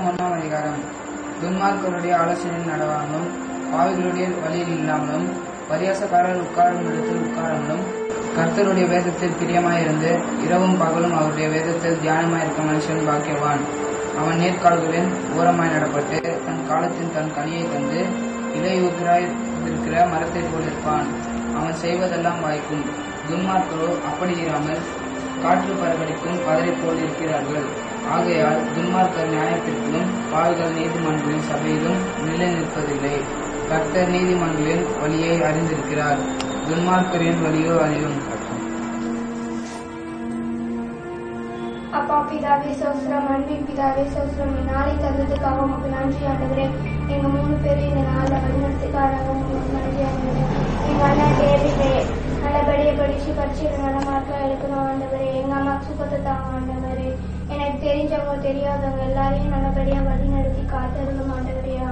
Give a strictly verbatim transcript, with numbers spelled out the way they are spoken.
சங்கீதம் ஒன்றாம் அதிகாரம். துன்மார்க்கருடைய ஆலோசனையில் நடவாமலும் பாவிகளுடைய வழியில் இல்லாமலும் பரியாசக்காரர் உட்காரும் இடத்தில் உட்காராமலும் கர்த்தருடைய வேதத்தில் பிரியமாயிருந்து இரவும் பகலும் அவருடைய வேதத்தில் தியானமாயிருக்க மனுஷன் பாக்கியவான். அவன் நேர்கால்களின் ஓரமாய் நடப்பட்டு தன் காலத்தின் தன் கனியை தந்து இலையுதிராய் இருக்கிற மரத்தை போல் இருப்பான். அவன் செய்வதெல்லாம் வாய்க்கும். துன்மார்க்கரோ அப்படி இராமல் காற்று பரவடிக்கும் பதரை போல் இருக்கிறார்கள். ஆகையால் துன்மார்க்கர் நியாயத்திற்கும் பாவிகள் நீதிமன்றங்களின் சபையிலும் நிலை நிற்பதில்லை. கர்த்தர் நீதிமன்றங்களின் வழியை அறிந்திருக்கிறார், துன்மார்க்கரின் வழியோ அறியும். அப்பா பிதாவே சோஸ்திரம், அன்பின் பிதாவே சோஸ்திரம், நாளை தந்ததுக்காக உங்களுக்கு நன்றி ஆண்டுகிறேன். எங்க மூணு பேரும் இந்த நாளில் வழிநடத்துக்காக உங்களுக்கு நன்றி ஆண்டுகிறேன். எங்க அண்ணன் டேவிடே நல்லபடியாக படிச்சு படிச்சுட்டு நல்ல மார்க்கா எடுக்கணும் ஆண்டவரே. எங்க அம்மா சுகத்தை தாங்க ஆண்டவரே. எனக்கு தெரிஞ்சவங்க தெரியாதவங்க எல்லாரையும் நல்லபடியா